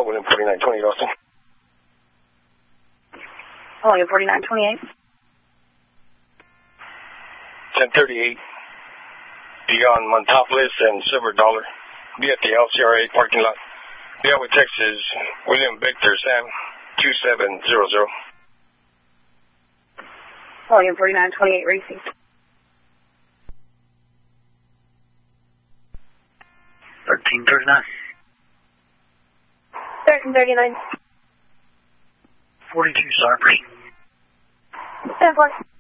William 4928 Austin. William 4928. 1038 beyond Montopolis and Silver Dollar. Be at the LCRA parking lot. Be out with Texas, William Victor Sam 2700. William 4928 racing. 1339. 1339. 42 Cypress. 10-4.